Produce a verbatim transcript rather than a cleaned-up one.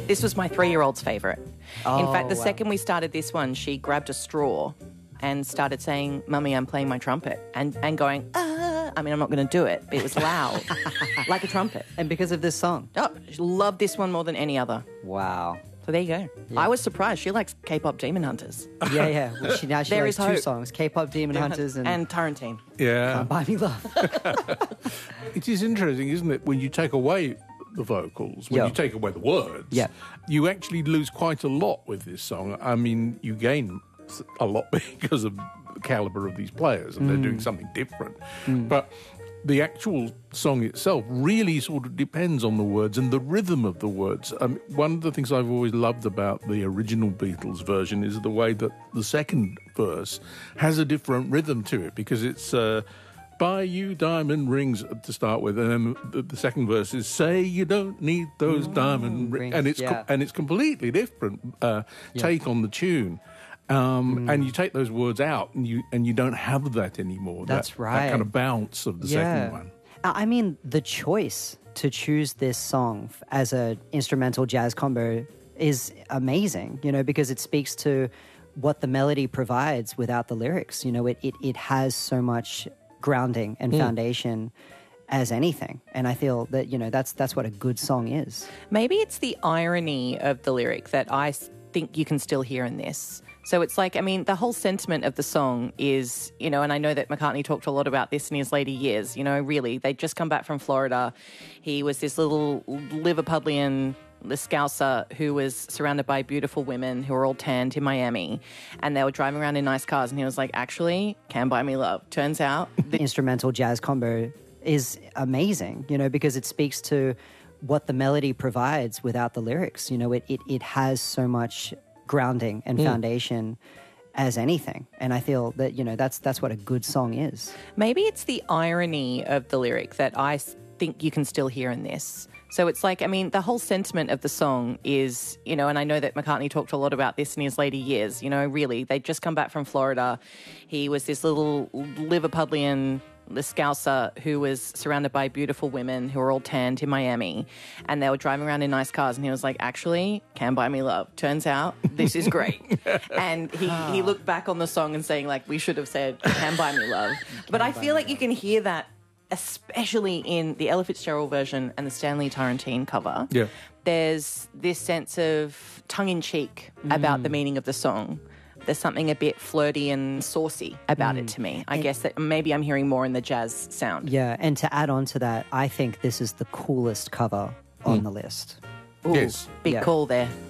This was my three-year-old's favourite. Oh, In fact, the wow. second we started this one, she grabbed a straw and started saying, "Mummy, I'm playing my trumpet," and, and going, ah. I mean, I'm not going to do it, but it was loud, like a trumpet. And because of this song. Oh, she loved this one more than any other. Wow. So there you go. I was surprised. She likes K-pop Demon Hunters. Yeah, yeah. Well, she, now she There likes is two hope. songs, K-pop Demon Hunters and, and Tarantine. Yeah. Buy Me Love. It is interesting, isn't it, when you take away the vocals, when Yeah. you take away the words, Yeah. you actually lose quite a lot with this song. I mean, you gain a lot because of the caliber of these players and they're doing something different. But the actual song itself really sort of depends on the words and the rhythm of the words. Um, one of the things I've always loved about the original Beatles version is the way that the second verse has a different rhythm to it, because it's uh, buy you diamond rings to start with, and then the, the second verse is say you don't need those diamond rings, rings, and it's co- yeah. and it's completely different uh, take on the tune. Um, And you take those words out, and you and you don't have that anymore. That's that, right. That kind of bounce of the second one. I mean, the choice to choose this song f- as a instrumental jazz combo is amazing, you know, because it speaks to what the melody provides without the lyrics. You know, it, it, it has so much grounding and foundation as anything. And I feel that, you know, that's that's what a good song is. Maybe it's the irony of the lyric that I s- think you can still hear in this. So it's like, I mean, the whole sentiment of the song is, you know, and I know that McCartney talked a lot about this in his later years, you know, really, they'd just come back from Florida. He was this little Liverpudlian Scouser who was surrounded by beautiful women who were all tanned in Miami, and they were driving around in nice cars, and he was like, actually, Can Buy Me Love. Turns out The instrumental jazz combo is amazing, you know, because it speaks to what the melody provides without the lyrics. You know, it, it, it has so much grounding and foundation as anything. And I feel that, you know, that's that's what a good song is. Maybe it's the irony of the lyric that I s- think you can still hear in this. So it's like, I mean, the whole sentiment of the song is, you know, and I know that McCartney talked a lot about this in his later years, you know, really, they'd just come back from Florida. He was this little Liverpudlian Scouser who was surrounded by beautiful women who were all tanned in Miami, and they were driving around in nice cars, and he was like, actually, Can Buy Me Love. Turns out this is great. And he, he looked back on the song and saying, like, we should have said Can Buy Me Love. But I feel like you can hear that especially in the Ella Fitzgerald version and the Stanley Tarantine cover. Yeah. There's this sense of tongue-in-cheek about the meaning of the song. There's something a bit flirty and saucy about it to me. I guess that maybe I'm hearing more in the jazz sound. Yeah, and to add on to that, I think this is the coolest cover on the list. Ooh, Yes. big Yeah. call there.